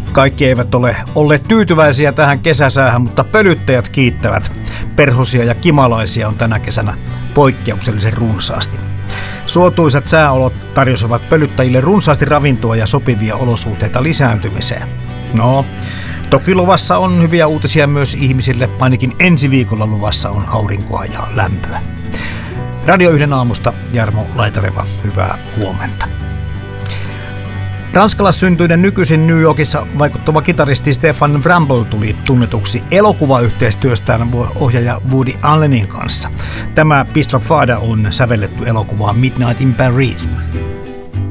Kaikki eivät ole olleet tyytyväisiä tähän kesäsäähän, mutta pölyttäjät kiittävät. Perhosia ja kimalaisia on tänä kesänä poikkeuksellisen runsaasti. Suotuisat sääolot tarjosivat pölyttäjille runsaasti ravintoa ja sopivia olosuhteita lisääntymiseen. No, toki luvassa on hyviä uutisia myös ihmisille, ainakin ensi viikolla luvassa on aurinkoa ja lämpöä. Radio 1 aamusta Jarmo Laitareva, hyvää huomenta. Ranskalaissyntyinen nykyisin New Yorkissa vaikuttava kitaristi Stefan Bramble tuli tunnetuksi elokuvayhteistyöstään ohjaaja Woody Allenin kanssa. Tämä Piece of Fada on sävelletty elokuvaan Midnight in Paris.